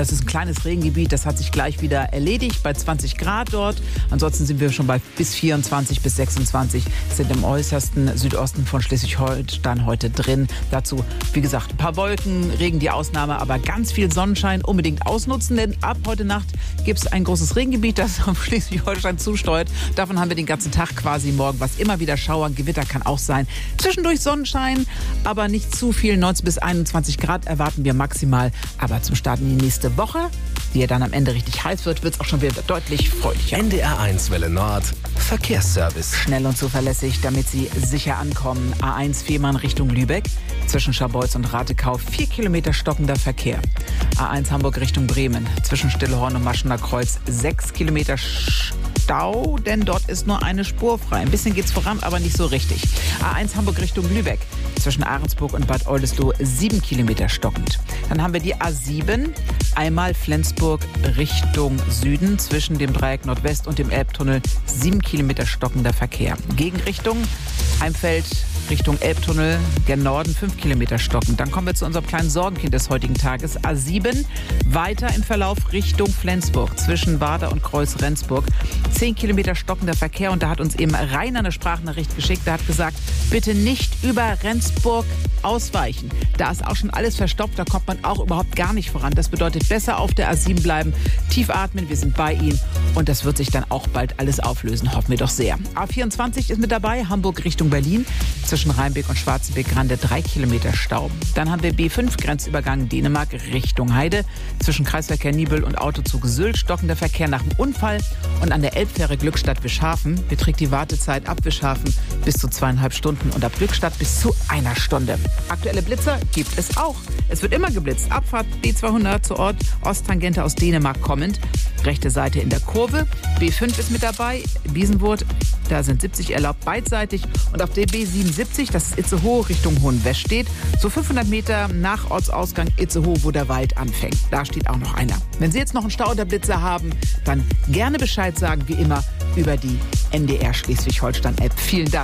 Das ist ein kleines Regengebiet, das hat sich gleich wieder erledigt, bei 20 Grad dort. Ansonsten sind wir schon bei bis 24, bis 26, sind im äußersten Südosten von Schleswig-Holstein heute drin. Dazu, wie gesagt, ein paar Wolken, Regen die Ausnahme, aber ganz viel Sonnenschein unbedingt ausnutzen, denn ab heute Nacht gibt es ein großes Regengebiet, das auf Schleswig-Holstein zusteuert. Davon haben wir den ganzen Tag quasi morgen, was immer wieder Schauern, Gewitter kann auch sein. Zwischendurch Sonnenschein, aber nicht zu viel, 19 bis 21 Grad erwarten wir maximal. Aber zum Start in die nächste Woche, die ja dann am Ende richtig heiß wird, wird es auch schon wieder deutlich freundlicher. NDR1 Welle Nord, Verkehrsservice. Schnell und zuverlässig, damit Sie sicher ankommen. A1 Fehmarn Richtung Lübeck, zwischen Scharbeutz und Ratekau 4 Kilometer stockender Verkehr. A1 Hamburg Richtung Bremen, zwischen Stillhorn und Maschener Kreuz 6 Kilometer Stau, denn dort ist nur eine Spur frei. Ein bisschen geht's voran, aber nicht so richtig. A1 Hamburg Richtung Lübeck, zwischen Ahrensburg und Bad Oldesloe 7 Kilometer stockend. Dann haben wir die A7, einmal Flensburg Richtung Süden, zwischen dem Dreieck Nordwest und dem Elbtunnel 7 Kilometer stockender Verkehr. Gegenrichtung Heimfeld Richtung Elbtunnel, gen Norden 5 Kilometer stockend. Dann kommen wir zu unserem kleinen Sorgenkind des heutigen Tages. A7, weiter im Verlauf Richtung Flensburg, zwischen Wader und Kreuz-Rendsburg. 10 Kilometer stockender Verkehr und da hat uns eben Rainer eine Sprachnachricht geschickt. Der hat gesagt, bitte nicht über Rendsburg ausweichen. Da ist auch schon alles verstopft, da kommt man auch überhaupt gar nicht voran. Das bedeutet, besser auf der A7 bleiben, tief atmen, wir sind bei Ihnen und das wird sich dann auch bald alles auflösen, hoffen wir doch sehr. A24 ist mit dabei, Hamburg Richtung Berlin, zwischen Rheinbeck und Schwarzenbeck-Grande 3 Kilometer Stau. Dann haben wir B5, Grenzübergang Dänemark Richtung Heide, zwischen Kreisverkehr Nibel und Autozug Sylt, stockender Verkehr nach dem Unfall und an der Elbfähre Glückstadt-Wischhafen beträgt die Wartezeit ab Wischhafen bis zu 2,5 Stunden und ab Glückstadt bis zu 1 Stunde. Aktuelle Blitzer gibt es auch. Es wird immer geblitzt. Abfahrt B200 zur Ort Osttangente aus Dänemark kommend. Rechte Seite in der Kurve. B5 ist mit dabei. Biesenwurth, da sind 70 erlaubt beidseitig. Und auf der B77, das ist Itzehoe Richtung Hohenwestedt, so 500 Meter nach Ortsausgang Itzehoe, wo der Wald anfängt. Da steht auch noch einer. Wenn Sie jetzt noch einen Stau oder Blitzer haben, dann gerne Bescheid sagen, wie immer, über die NDR Schleswig-Holstein-App. Vielen Dank.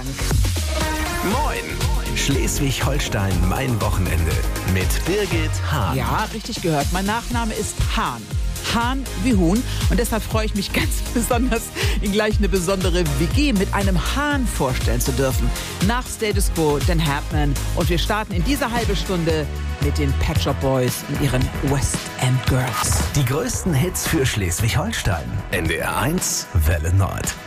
Moin! Schleswig-Holstein, mein Wochenende mit Birgit Hahn. Ja, richtig gehört. Mein Nachname ist Hahn. Hahn wie Huhn. Und deshalb freue ich mich ganz besonders, Ihnen gleich eine besondere WG mit einem Hahn vorstellen zu dürfen. Nach Status Quo, Dan Hartman. Und wir starten in dieser halben Stunde mit den Pet Shop Boys und ihren West End Girls. Die größten Hits für Schleswig-Holstein. NDR1 Welle Nord.